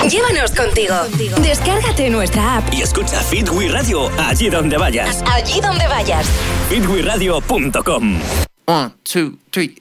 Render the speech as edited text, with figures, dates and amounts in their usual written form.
Llévanos contigo. Descárgate nuestra app y escucha Fit We Radio allí donde vayas. Allí donde vayas. fitwiradio.com. 1, 2, 3.